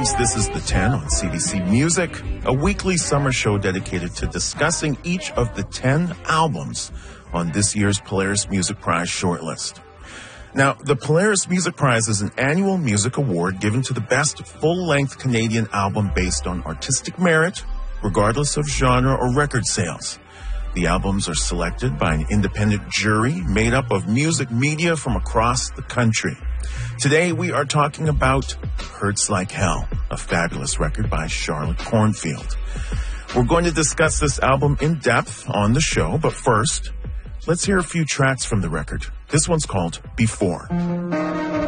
Greetings, this is The 10 on CBC Music, a weekly summer show dedicated to discussing each of the 10 albums on this year's Polaris Music Prize shortlist. Now, the Polaris Music Prize is an annual music award given to the best full-length Canadian album based on artistic merit, regardless of genre or record sales. The albums are selected by an independent jury made up of music media from across the country. Today, we are talking about Hurts Like Hell, a fabulous record by Charlotte Cornfield. We're going to discuss this album in depth on the show, but first, let's hear a few tracks from the record. This one's called Before.